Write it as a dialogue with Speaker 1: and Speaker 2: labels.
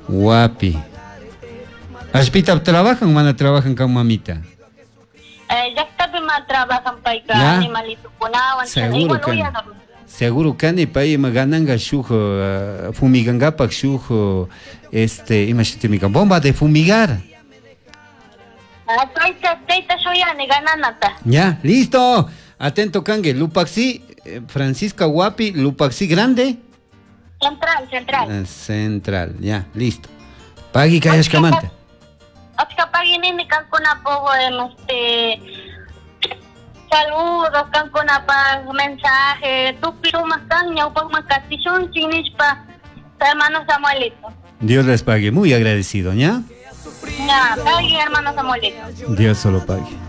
Speaker 1: Guapi. Aspita, ¿trabajan o trabajan con mamita?
Speaker 2: Ya está más trabajan para que
Speaker 1: ¿Ya?
Speaker 2: animalito ponaban.
Speaker 1: Seguro que seguro que ni para ir gananga shujo fumiganga shujo imagínate mi bomba de fumigar.
Speaker 2: Teita shoyane gananata.
Speaker 1: Ya, listo. Atento cangue, Lupaxi, Francisca Guapi, Lupaxi grande.
Speaker 2: Central.
Speaker 1: Central, ya, listo. Pagui callas camante.
Speaker 2: Oscar Paginini Cancuna Pogo saludos Cancuna pa mensaje. Tu piru macaña o pa macatillón chinispa. Hermano Samuelito.
Speaker 1: Dios les pague, muy agradecido, ¿ya?
Speaker 2: Ya, pague hermano Samuelito.
Speaker 1: Dios solo pague.